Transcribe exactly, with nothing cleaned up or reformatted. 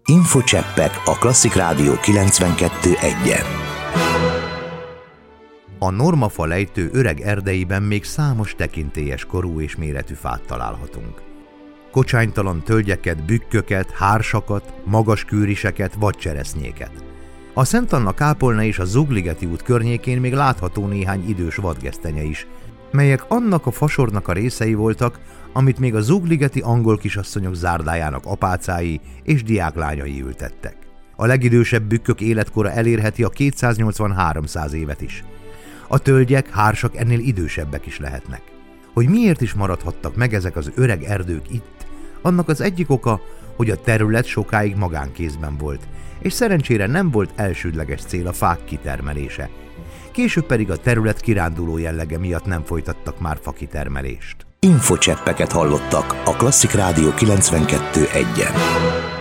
Infocseppek a Klasszik Rádió kilencvenkettő egyen. A normafa lejtő öreg erdeiben még számos tekintélyes korú és méretű fát találhatunk. Kocsánytalan tölgyeket, bükköket, hársakat, magas kűriseket vagy cseresznyéket. A Szent Anna kápolna és a Zugligeti út környékén még látható néhány idős vadgesztenye is, melyek annak a fasornak a részei voltak, amit még a zugligeti angol kisasszonyok zárdájának apácái és diáklányai ültettek. A legidősebb bükkök életkora elérheti a kétszáznyolcvan-háromszáz évet is. A tölgyek, hársak ennél idősebbek is lehetnek. Hogy miért is maradhattak meg ezek az öreg erdők itt, annak az egyik oka, hogy a terület sokáig magánkézben volt, és szerencsére nem volt elsődleges cél a fák kitermelése. Később pedig a terület kiránduló jellege miatt nem folytattak már fakitermelést. Infocseppeket hallottak a Klasszik Rádió kilencvenkettő egyen.